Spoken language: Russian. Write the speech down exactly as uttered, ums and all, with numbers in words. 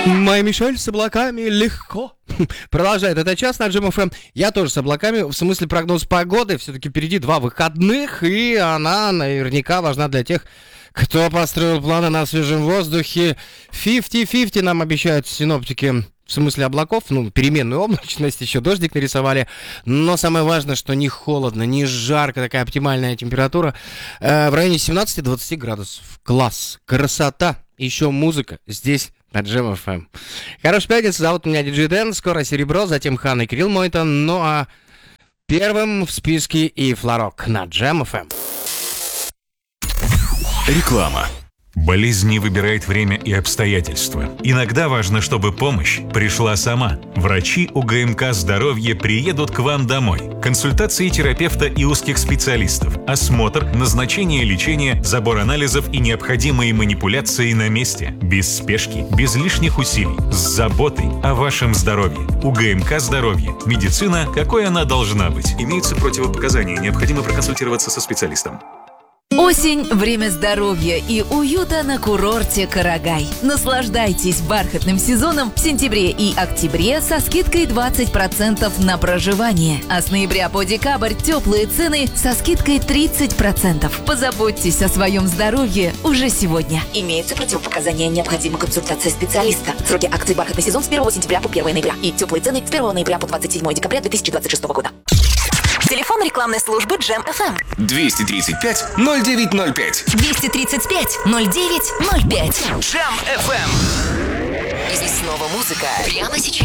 Май Мишель с облаками легко. Продолжает это час на Джем эф эм. Я тоже с облаками, в смысле прогноз погоды. Все-таки впереди два выходных, и она наверняка важна для тех, кто построил планы на свежем воздухе. пятьдесят пятьдесят нам обещают синоптики. В смысле облаков, ну, переменную облачность, еще дождик нарисовали. Но самое важное, что не холодно, не жарко, такая оптимальная температура. Э, в районе семнадцать-двадцать градусов. Класс, красота, еще музыка здесь на Джем эф эм. Хорошей пятницы, зовут меня Диджей Дэн, скоро Серебро, затем Хан и Кирилл Мойтон. Ну а первым в списке и Флорок на Джем эф эм. Реклама. Болезнь не выбирает время и обстоятельства. Иногда важно, чтобы помощь пришла сама. Врачи УГМК «Здоровье» приедут к вам домой. Консультации терапевта и узких специалистов. Осмотр, назначение лечения, забор анализов и необходимые манипуляции на месте. Без спешки, без лишних усилий. С заботой о вашем здоровье. УГМК «Здоровье». Медицина, какой она должна быть. Имеются противопоказания. Необходимо проконсультироваться со специалистом. Осень – время здоровья и уюта на курорте Карагай. Наслаждайтесь бархатным сезоном в сентябре и октябре со скидкой двадцать процентов на проживание. А с ноября по декабрь теплые цены со скидкой тридцать процентов. Позаботьтесь о своем здоровье уже сегодня. Имеются противопоказания, необходима консультация специалиста. Сроки акции «Бархатный сезон» с первого сентября по первое ноября. И теплые цены с первого ноября по двадцать седьмое декабря две тысячи двадцать шестого года. Телефон рекламной службы Джем эф эм. двести тридцать пять ноль девять ноль пять. двести тридцать пять ноль девять ноль пять. Джем эф эм. И снова музыка. Прямо сейчас.